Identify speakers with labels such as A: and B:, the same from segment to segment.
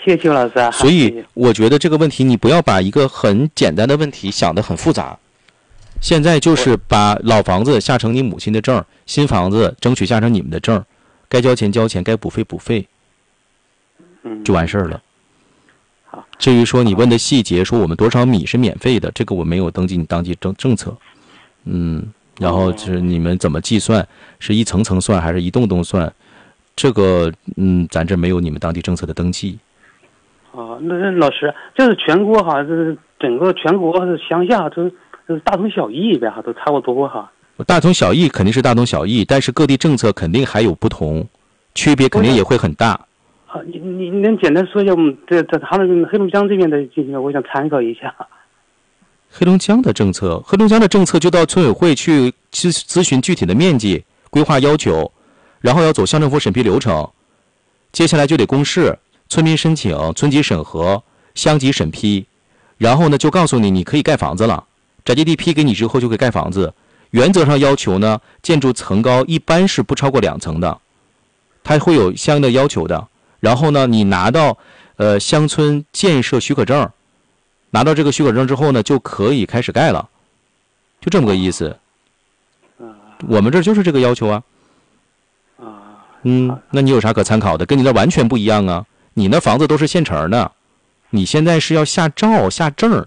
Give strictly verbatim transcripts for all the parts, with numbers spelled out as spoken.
A: 谢谢老师啊。
B: 所以我觉得这个问题你不要把一个很简单的问题想得很复杂。现在就是把老房子下成你母亲的证，新房子争取下成你们的证，该交钱交钱，该补费补费，就完事儿了。
A: 好，
B: 至于说你问的细节，说我们多少米是免费的，这个我没有登记你当地政政策。嗯，然后就是你们怎么计算，是一层层算还是一栋栋算，这个嗯，咱这没有你们当地政策的登记。
A: 哦，那那老师，就是全国哈，就是整个全国乡下都都大同小异呗哈，都差不多哈。
B: 大同小异肯定是大同小异，但是各地政策肯定还有不同，区别肯定也会很大。
A: 啊，你你你能简单说一下我们这这他们黑龙江这边的进行，我想参考一下。
B: 黑龙江的政策，黑龙江的政策就到村委会去去咨询具体的面积、规划要求，然后要走乡政府审批流程，接下来就得公示，村民申请，村级审核，乡级审批，然后呢就告诉你你可以盖房子了，宅基地批给你之后就可以盖房子。原则上要求呢，建筑层高一般是不超过两层的，它会有相应的要求的。然后呢，你拿到呃乡村建设许可证。拿到这个许可证之后呢，就可以开始盖了，就这么个意思。我们这就是这个要求啊。嗯，那你有啥可参考的？跟你那完全不一样啊！你那房子都是现成的，你现在是要下照下证，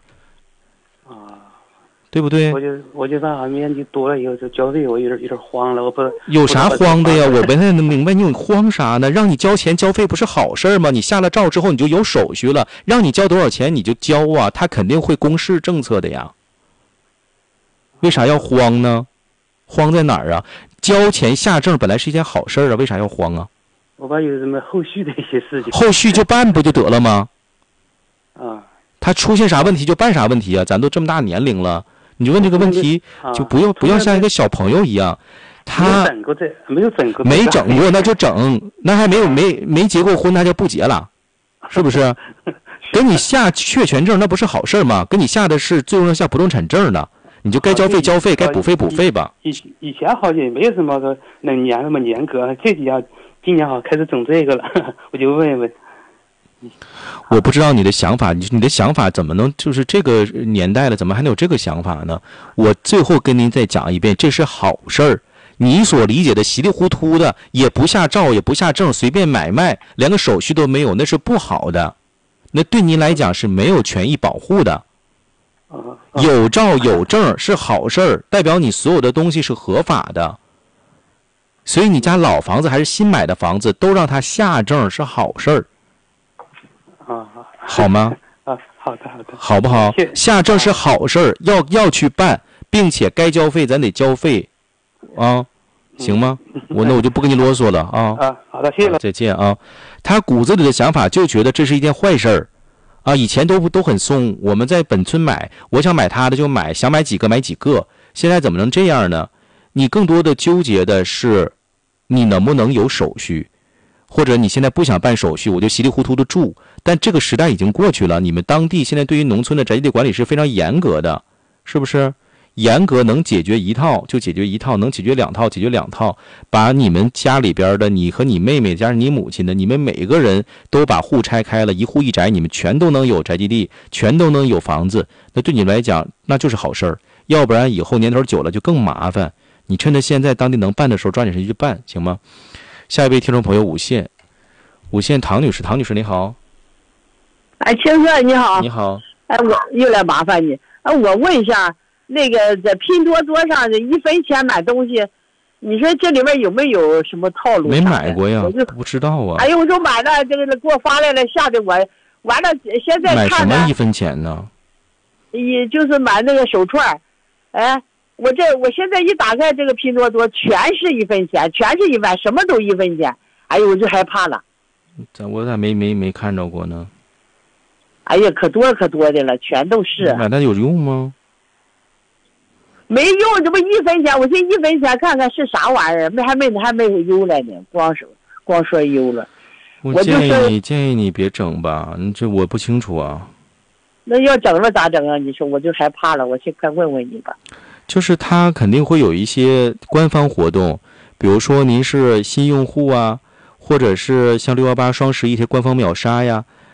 B: 对不对？
A: 我就我就怕面积多了以后就交费，我有点有点慌了，我不
B: 有啥慌的呀？我不太能明白你有慌啥呢？让你交钱交费不是好事吗？你下了照之后你就有手续了，让你交多少钱你就交啊，他肯定会公示政策的呀。为啥要慌呢？慌在哪儿啊？交钱下证本来是一件好事啊，为啥要慌啊？
A: 我怕有什么后续的一些事情。
B: 后续就办不就得了吗？
A: 啊，
B: 他出现啥问题就办啥问题啊！咱都这么大年龄了。你就问这个问题，就不要不要像一个小朋友一样，他
A: 没整过这，没有整过，
B: 没整过那就整，那还没有没没结过婚，那就不结了，是不是？给你下确权证，那不是好事吗？给你下的是最终要下不动产证呢，你就该交费交费，该补费补费吧。
A: 以以前好像也没有什么说能严那么严格，这几年今年好开始整这个了，我就问一问。
B: 我不知道你的想法，你你的想法怎么能就是这个年代了，怎么还能有这个想法呢？我最后跟您再讲一遍，这是好事儿。你所理解的稀里糊涂的，也不下照，也不下证，随便买卖，连个手续都没有，那是不好的。那对您来讲是没有权益保护的。有照有证是好事儿，代表你所有的东西是合法的。所以你家老房子还是新买的房子，都让他下证是好事儿。
A: 啊，
B: 好吗？
A: 啊，好的，好的，
B: 好不好？下证是好事儿，要要去办，并且该交费咱得交费，啊，行吗？我那我就不跟你啰嗦了啊。
A: 啊，好的，谢谢了，
B: 再见啊。他骨子里的想法就觉得这是一件坏事儿，啊，以前都都很松，我们在本村买，我想买他的就买，想买几个买几个，现在怎么能这样呢？你更多的纠结的是，你能不能有手续？或者你现在不想办手续，我就稀里糊涂的住，但这个时代已经过去了。你们当地现在对于农村的宅基地管理是非常严格的，是不是？严格能解决一套就解决一套，能解决两套解决两套，把你们家里边的你和你妹妹加上你母亲的，你们每个人都把户拆开了，一户一宅，你们全都能有宅基地，全都能有房子，那对你们来讲那就是好事儿。要不然以后年头久了就更麻烦。你趁着现在当地能办的时候抓紧时间去办，行吗？下一位听众朋友五线，五线唐女士，唐女士你好。
C: 哎，青哥你好。
B: 你好。
C: 哎，我又来麻烦你。哎，我问一下，那个在拼多多上的一分钱买东西，你说这里面有没有什么套路？
B: 没买过呀，我不知道啊。
C: 哎呦，我说买了，这个给我发来了，吓得我完了。现在
B: 买什么一分钱呢？
C: 也就是买那个手串，哎。我这我现在一打开这个拼多多，全是一分钱，全是一万，什么都一分钱。哎呦，我就害怕了。
B: 咋我咋没没没看着过呢？
C: 哎呀，可多可多的了，全都是。
B: 买它有用吗？
C: 没用，这不一分钱，我这一分钱看看是啥玩意儿，没还没还没有邮来呢，光说光说邮了。
B: 我建议你建议你别整吧，你这我不清楚啊。
C: 那要整了咋整啊？你说我就害怕了，我去快问问你吧。
B: 就是他肯定会有一些官方活动，比如说您是新用户啊，或者是像六幺八双十一一些官方秒杀呀，